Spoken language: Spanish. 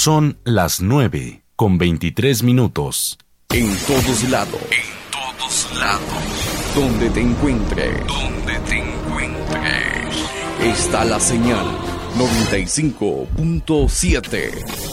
Son las 9:23. En todos lados. Donde te encuentres. Está la señal 95.7.